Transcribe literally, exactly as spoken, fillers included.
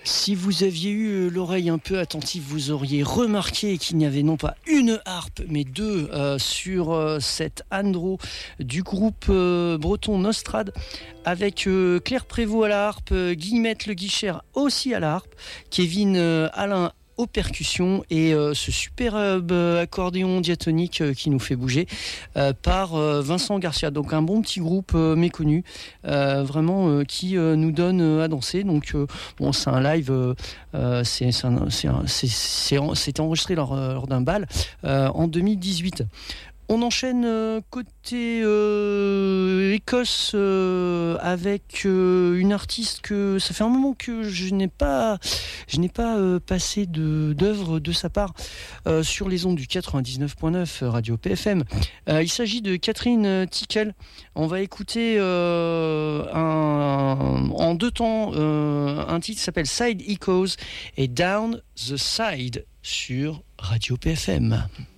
Si vous aviez eu l'oreille un peu attentive, vous auriez remarqué qu'il n'y avait non pas une harpe, mais deux euh, sur euh, cette Andro du groupe euh, breton Nostrad, avec euh, Claire Prévost à la harpe, euh, Guillemette Le Guichère aussi à la harpe, Kevin euh, Alain aux percussions et euh, ce superbe accordéon diatonique euh, qui nous fait bouger euh, par euh, Vincent Garcia. Donc un bon petit groupe euh, méconnu, euh, vraiment euh, qui euh, nous donne euh, à danser. Donc euh, bon, c'est un live, euh, euh, c'est, c'est, un, c'est, un, c'est, c'est, c'était enregistré lors, euh, lors d'un bal euh, en deux mille dix-huit. On enchaîne euh, côté euh, Écosse euh, avec euh, une artiste que ça fait un moment que je n'ai pas, je n'ai pas euh, passé de, d'œuvre de sa part euh, sur les ondes du quatre-vingt-dix-neuf point neuf Radio P F M. Euh, il s'agit de Catherine Tickel. On va écouter euh, un, en deux temps euh, un titre qui s'appelle Side Echoes et Down the Side sur Radio P F M.